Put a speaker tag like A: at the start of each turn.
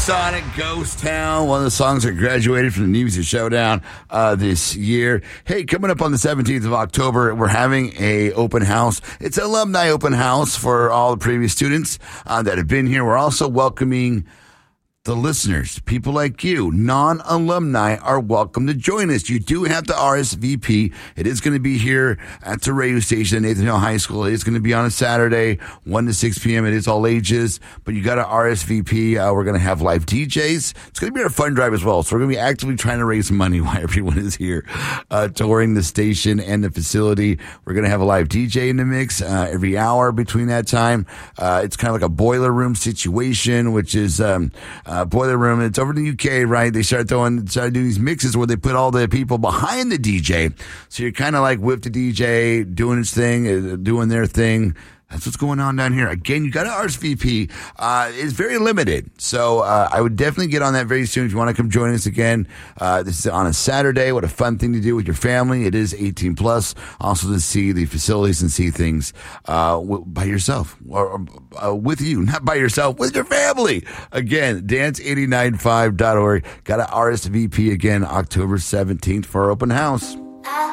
A: Sonic Ghost Town, one of the songs that graduated from the New Music Showdown this year. Hey, coming up on the 17th of October, we're having a open house. It's an alumni open house for all the previous students that have been here. We're also welcoming the listeners, people like you, non-alumni are welcome to join us. You do have to RSVP. It is going to be here at the radio station at Nathan Hill High School. It is going to be on a Saturday, 1 to 6 p.m. It is all ages, but you got to RSVP. We're going to have live DJs. It's going to be our fun drive as well. So we're going to be actively trying to raise money while everyone is here touring the station and the facility. We're going to have a live DJ in the mix every hour between that time. It's kind of like a boiler room situation, which is boiler room. It's over in the UK, right? They started doing these mixes where they put all the people behind the DJ. So you're kind of like with the DJ doing his thing, doing their thing. That's what's going on down here. Again, you got to RSVP. It's very limited. So I would definitely get on that very soon if you want to come join us again. This is on a Saturday. What a fun thing to do with your family. It is 18 plus. Also to see the facilities and see things by yourself or with you, not by yourself, with your family. Again, dance895.org. Got to RSVP again October 17th for our open house.